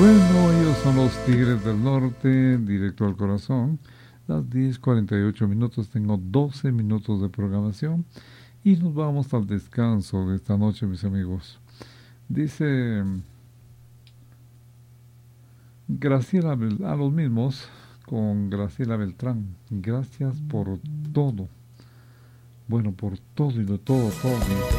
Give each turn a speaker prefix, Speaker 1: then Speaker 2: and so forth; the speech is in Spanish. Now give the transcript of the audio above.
Speaker 1: Bueno, ellos son los Tigres del Norte, directo al corazón. Las 10:48 minutos, tengo 12 minutos de programación y nos vamos al descanso de esta noche, mis amigos. Dice Graciela, a los mismos, con Graciela Beltrán. Gracias por todo. Bueno, por todo y de todo, todo.